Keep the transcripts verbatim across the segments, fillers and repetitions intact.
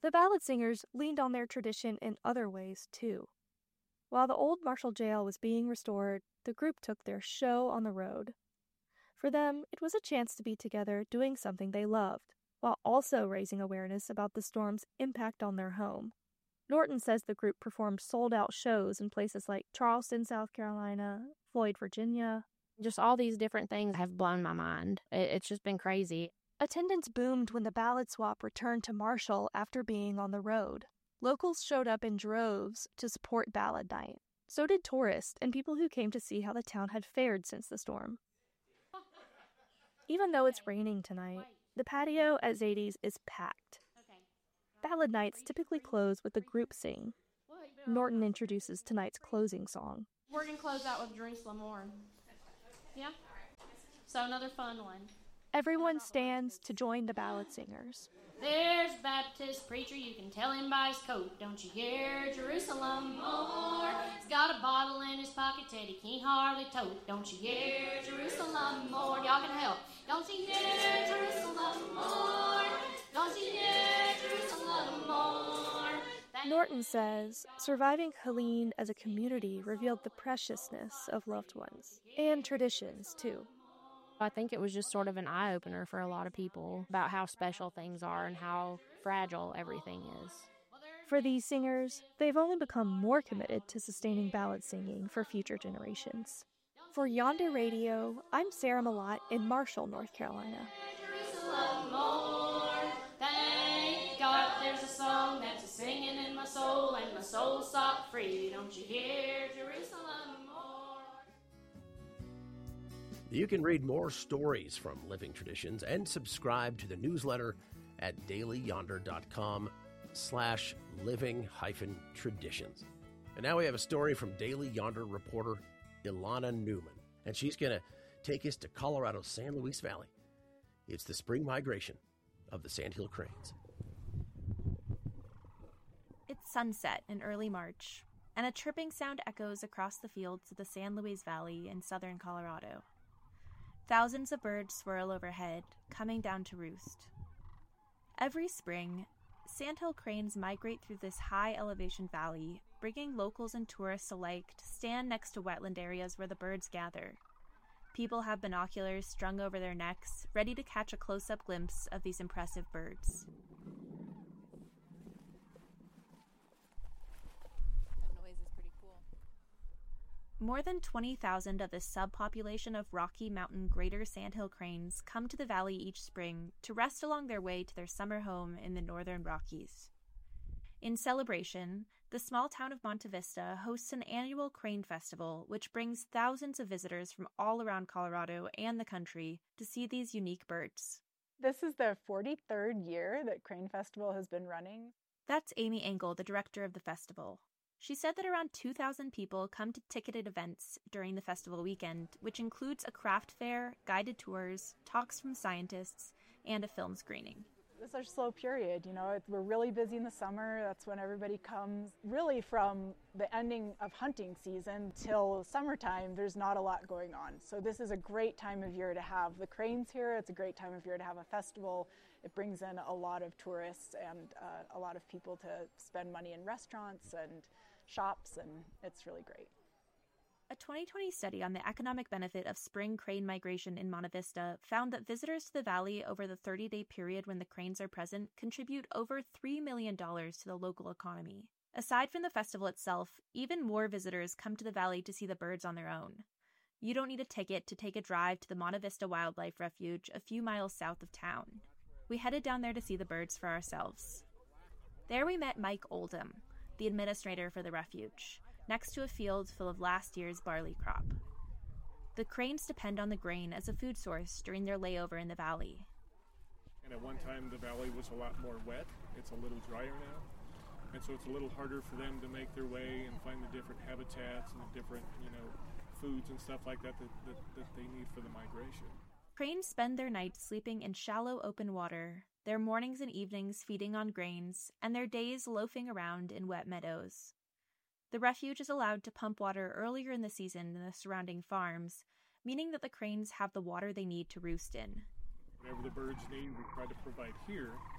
The ballad singers leaned on their tradition in other ways, too. While the old Marshall Jail was being restored, the group took their show on the road. For them, it was a chance to be together doing something they loved, while also raising awareness about the storm's impact on their home. Norton says the group performed sold-out shows in places like Charleston, South Carolina, Floyd, Virginia. Just all these different things have blown my mind. It's just been crazy. Attendance boomed when the Ballad Swap returned to Marshall after being on the road. Locals showed up in droves to support Ballad Night. So did tourists and people who came to see how the town had fared since the storm. Even though it's raining tonight, the patio at Zadie's is packed. Ballad nights typically close with a group sing. Norton introduces tonight's closing song. We're going to close out with Jerusalem Mourn. Yeah? So another fun one. Everyone stands to join the ballad singers. There's a Baptist preacher, you can tell him by his coat. Don't you hear Jerusalem more? He's got a bottle in his pocket that he can't hardly tote. Don't you hear Jerusalem more? Y'all can help. Don't you hear Jerusalem more? Don't you hear Jerusalem more? Norton says surviving Helene as a community revealed the preciousness of loved ones and traditions, too. I think it was just sort of an eye-opener for a lot of people about how special things are and how fragile everything is. For these singers, they've only become more committed to sustaining ballad singing for future generations. For Yonder Radio, I'm Sarah Malott in Marshall, North Carolina. Jerusalem more. Thank God there's a song that's a singing in my soul and my soul's set free. Don't you hear Jerusalem more? You can read more stories from Living Traditions and subscribe to the newsletter at dailyyonder.com slash living hyphen traditions. And now we have a story from Daily Yonder reporter Ilana Newman, and she's going to take us to Colorado's San Luis Valley. It's the spring migration of the sandhill cranes. It's sunset in early March, and a chirping sound echoes across the fields of the San Luis Valley in southern Colorado. Thousands of birds swirl overhead, coming down to roost. Every spring, sandhill cranes migrate through this high-elevation valley, bringing locals and tourists alike to stand next to wetland areas where the birds gather. People have binoculars strung over their necks, ready to catch a close-up glimpse of these impressive birds. More than twenty thousand of the subpopulation of Rocky Mountain greater sandhill cranes come to the valley each spring to rest along their way to their summer home in the northern Rockies. In celebration, the small town of Monte Vista hosts an annual crane festival which brings thousands of visitors from all around Colorado and the country to see these unique birds. This is the forty-third year that Crane Festival has been running. That's Amy Engel, the director of the festival. She said that around two thousand people come to ticketed events during the festival weekend, which includes a craft fair, guided tours, talks from scientists, and a film screening. This is our slow period, you know, we're really busy in the summer. That's when everybody comes. Really from the ending of hunting season till summertime, there's not a lot going on. So this is a great time of year to have the cranes here. It's a great time of year to have a festival. It brings in a lot of tourists and uh, a lot of people to spend money in restaurants and shops, and it's really great. A twenty twenty study on the economic benefit of spring crane migration in Monte Vista found that visitors to the valley over the thirty-day period when the cranes are present contribute over three million dollars to the local economy. Aside from the festival itself, even more visitors come to the valley to see the birds on their own. You don't need a ticket to take a drive to the Monte Vista Wildlife Refuge a few miles south of town. We headed down there to see the birds for ourselves. There we met Mike Oldham, the administrator for the refuge, next to a field full of last year's barley crop. The cranes depend on the grain as a food source during their layover in the valley. And at one time the valley was a lot more wet. It's a little drier now. And so it's a little harder for them to make their way and find the different habitats and the different, you know, foods and stuff like that that, that, that they need for the migration. Cranes spend their nights sleeping in shallow open water, their mornings and evenings feeding on grains, and their days loafing around in wet meadows. The refuge is allowed to pump water earlier in the season than the surrounding farms, meaning that the cranes have the water they need to roost in. Whatever the birds need, we try to provide here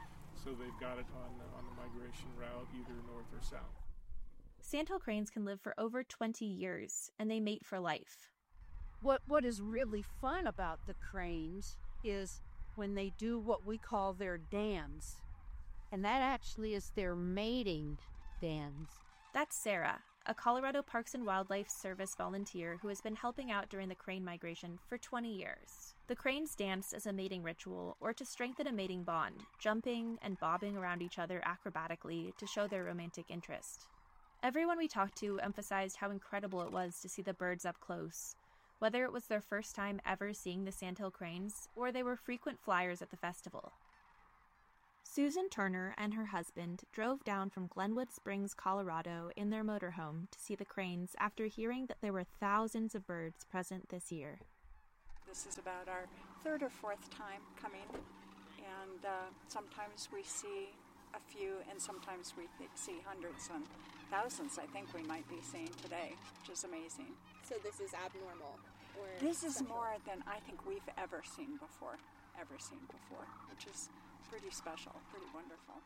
so they've got it on, on the migration route, either north or south. Sandhill cranes can live for over twenty years, and they mate for life. What What is really fun about the cranes is when they do what we call their dance, and that actually is their mating dance. That's Sarah, a Colorado Parks and Wildlife Service volunteer who has been helping out during the crane migration for twenty years. The cranes dance as a mating ritual or to strengthen a mating bond, jumping and bobbing around each other acrobatically to show their romantic interest. Everyone we talked to emphasized how incredible it was to see the birds up close, whether it was their first time ever seeing the Sandhill cranes or they were frequent flyers at the festival. Susan Turner and her husband drove down from Glenwood Springs, Colorado in their motorhome to see the cranes after hearing that there were thousands of birds present this year. This is about our third or fourth time coming, and uh, sometimes we see a few, and sometimes we th- see hundreds and thousands, I think we might be seeing today, which is amazing. So this is abnormal? Or this is special? more than I think we've ever seen before, ever seen before, which is pretty special, pretty wonderful.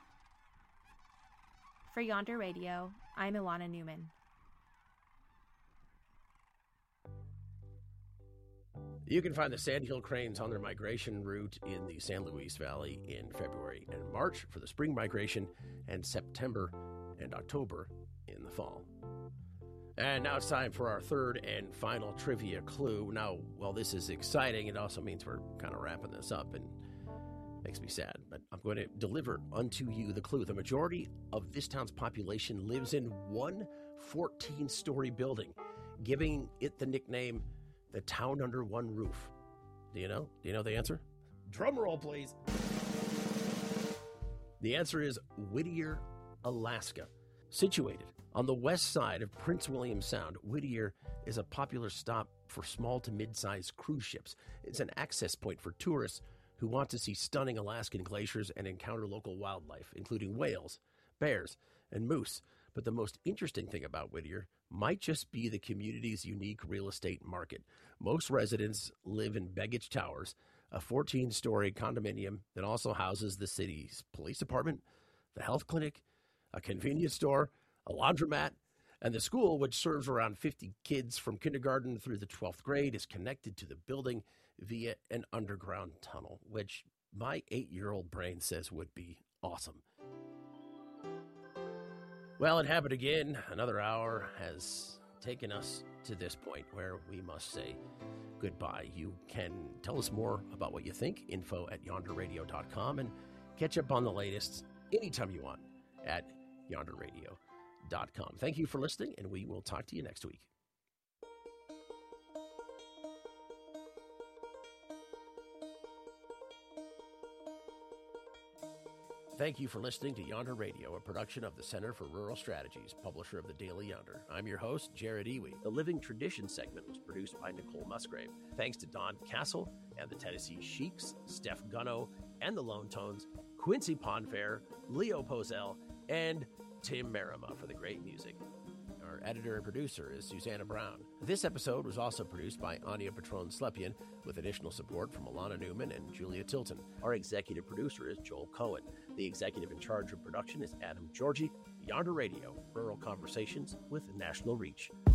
For Yonder Radio, I'm Ilana Newman. You can find the Sandhill cranes on their migration route in the San Luis Valley in February and March for the spring migration, and September and October in the fall. And now it's time for our third and final trivia clue. Now, while this is exciting, it also means we're kind of wrapping this up and makes me sad. But I'm going to deliver unto you the clue. The majority of this town's population lives in one fourteen-story building, giving it the nickname the town under one roof. Do you know? Do you know the answer? Drum roll, please. The answer is Whittier, Alaska. Situated on the west side of Prince William Sound, Whittier is a popular stop for small to mid-sized cruise ships. It's an access point for tourists who want to see stunning Alaskan glaciers and encounter local wildlife, including whales, bears, and moose. But the most interesting thing about Whittier might just be the community's unique real estate market. Most residents live in Begich Towers, a fourteen-story condominium that also houses the city's police department, the health clinic, a convenience store, a laundromat, and the school, which serves around fifty kids from kindergarten through the twelfth grade, is connected to the building via an underground tunnel, which my eight-year-old brain says would be awesome. Well, it happened again. Another hour has taken us to this point where we must say goodbye. You can tell us more about what you think, info at yonder radio dot com, and catch up on the latest anytime you want at yonder radio dot com. Thank you for listening, and we will talk to you next week. Thank you for listening to Yonder Radio, a production of the Center for Rural Strategies, publisher of the Daily Yonder. I'm your host, Jared Ewey. The Living Tradition segment was produced by Nicole Musgrave. Thanks to Don Castle and the Tennessee Sheiks, Steph Gunno and the Lone Tones, Quincy Ponfair, Leo Pozell, and Tim Merima for the great music. Our editor and producer is Susanna Brown. This episode was also produced by Anya Patron-Slepian with additional support from Alana Newman and Julia Tilton. Our executive producer is Joel Cohen. The executive in charge of production is Adam Georgie. Yonder Radio, rural conversations with national reach.